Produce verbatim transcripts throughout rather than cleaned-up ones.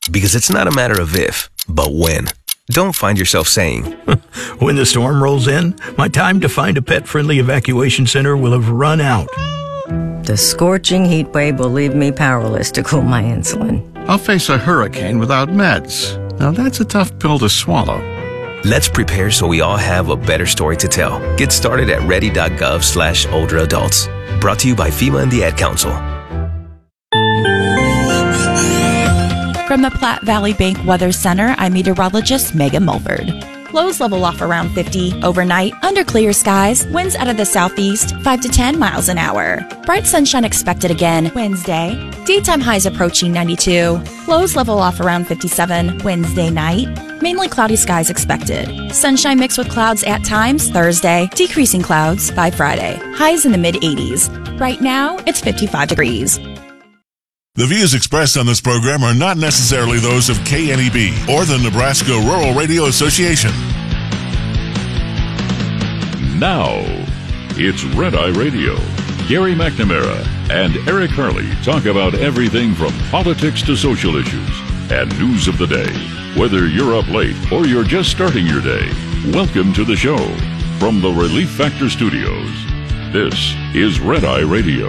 Because it's not a matter of if, but when. Don't find yourself saying, when the storm rolls in, my time to find a pet-friendly evacuation center will have run out. The scorching heat wave will leave me powerless to cool my insulin. I'll face a hurricane without meds. Now that's a tough pill to swallow. Let's prepare so we all have a better story to tell. Get started at ready.gov slash older adults. Brought to you by FEMA and the Ad Council. From the Platte Valley Bank Weather Center, I'm meteorologist Megan Mulford. Lows level off around fifty. Overnight, under clear skies, winds out of the southeast, five to ten miles an hour. Bright sunshine expected again Wednesday. Daytime highs approaching ninety-two. Lows level off around fifty-seven Wednesday night. Mainly cloudy skies expected. Sunshine mixed with clouds at times Thursday. Decreasing clouds by Friday. Highs in the mid eighties. Right now, it's fifty-five degrees. The views expressed on this program are not necessarily those of K N E B or the Nebraska Rural Radio Association. Now, it's Red Eye Radio. Gary McNamara and Eric Harley talk about everything from politics to social issues and news of the day. Whether you're up late or you're just starting your day, welcome to the show. From the Relief Factor Studios, this is Red Eye Radio.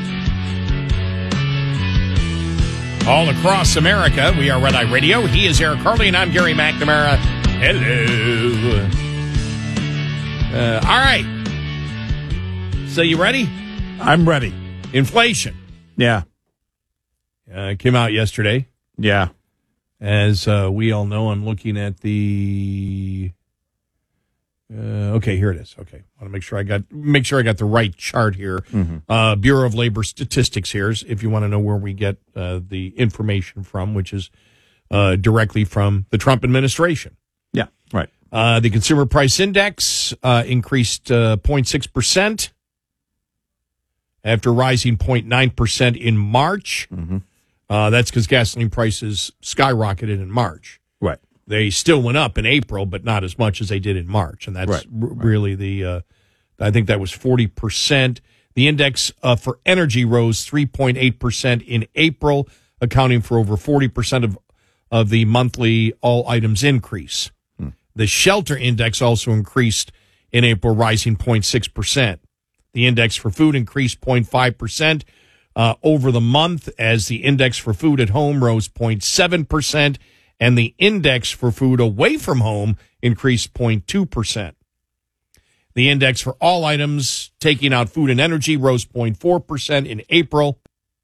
All across America, we are Red Eye Radio. He is Eric Harley, and I'm Gary McNamara. Hello. Uh, all right. So you ready? I'm ready. Inflation. Yeah. Uh, came out yesterday. Yeah. As uh, we all know, I'm looking at the... Uh, okay, here it is. Okay, I want to make sure I got make sure I got the right chart here. Mm-hmm. Uh, Bureau of Labor Statistics here, if you want to know where we get uh, the information from, which is uh, directly from the Trump administration. Yeah, right. Uh, the Consumer Price Index uh, increased uh, zero point six percent after rising zero point nine percent in March. Mm-hmm. Uh, that's because gasoline prices skyrocketed in March. Right. They still went up in April, but not as much as they did in March. And that's right, r- right. really the, uh, I think that was forty percent. The index uh, for energy rose three point eight percent in April, accounting for over forty percent of, of the monthly all items increase. Hmm. The shelter index also increased in April, rising zero point six percent. The index for food increased zero point five percent uh, over the month, as the index for food at home rose zero point seven percent. And the index for food away from home increased zero point two percent. The index for all items taking out food and energy rose zero point four percent in April.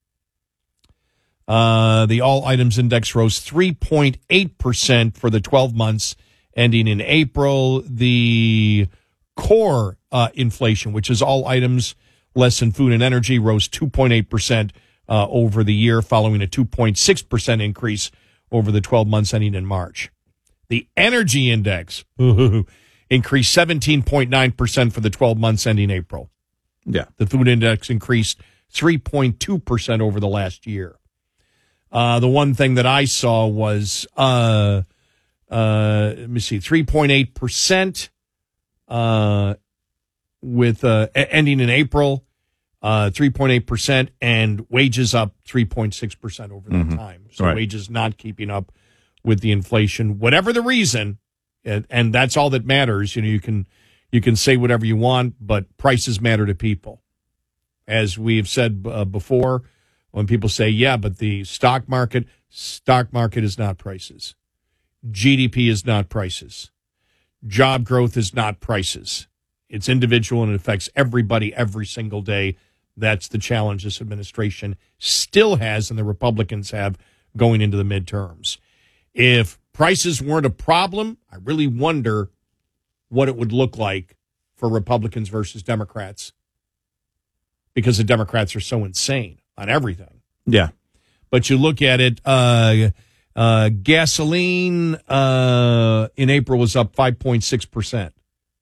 Uh, the all items index rose three point eight percent for the twelve months ending in April. The core uh, inflation, which is all items less than food and energy, rose two point eight percent uh, over the year, following a two point six percent increase over the twelve months ending in March. The energy index increased seventeen point nine percent for the twelve months ending April. Yeah. The food index increased three point two percent over the last year. Uh, the one thing that I saw was, uh, uh, let me see, three point eight percent uh, with uh, ending in April. Uh, three point eight percent, and wages up three point six percent over that Mm-hmm. time. So right. wages not keeping up with the inflation, whatever the reason, and, and that's all that matters. You know, you can you can say whatever you want, but prices matter to people. As we've said uh, before, when people say, yeah, but the stock market, stock market is not prices. G D P is not prices. Job growth is not prices. It's individual, and it affects everybody every single day. That's the challenge this administration still has, and the Republicans have, going into the midterms. If prices weren't a problem, I really wonder what it would look like for Republicans versus Democrats, because the Democrats are so insane on everything. Yeah. But you look at it, uh, uh, gasoline uh, in April was up five point six percent.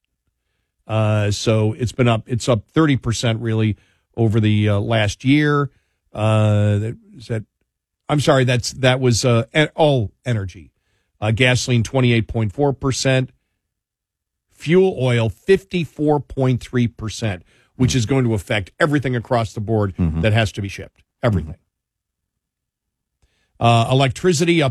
Uh, so it's been up, it's up thirty percent really over the uh, last year. Uh, that, is that, I'm sorry, that's, that was uh, all energy. Uh, gasoline, twenty-eight point four percent. Fuel oil, fifty-four point three percent, which mm-hmm. is going to affect everything across the board mm-hmm. that has to be shipped. Everything. Mm-hmm. Uh, electricity up